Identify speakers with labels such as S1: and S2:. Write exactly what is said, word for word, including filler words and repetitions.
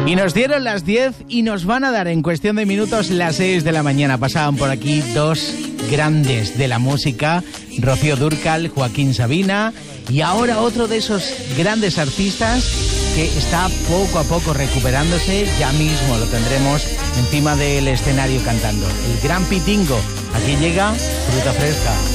S1: Y nos dieron las diez y nos van a dar en cuestión de minutos las seis de la mañana. Pasaban por aquí dos grandes de la música, Rocío Dúrcal, Joaquín Sabina, y ahora otro de esos grandes artistas que está poco a poco recuperándose. Ya mismo lo tendremos encima del escenario cantando. El gran Pitingo. Aquí llega Fruta Fresca.